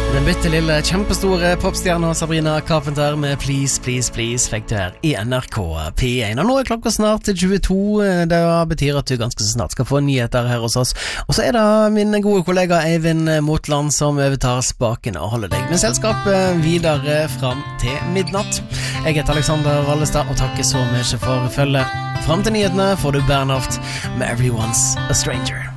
Den bittelille, kjempestore popstjerna Sabrina Carpenter med Please, Please, Please fikk du her i NRK P1. Og nå klokka snart til 22, det betyr at du ganske snart skal få nyheter her hos oss. Og så det min gode kollega Eivind Motland som overtar spaken og holder deg med selskap videre fram til midnatt. Jeg heter Alexander Wallestad og takker så mye for følget. Fram til nyhetene får du Bernhoft med Everyone's a Stranger.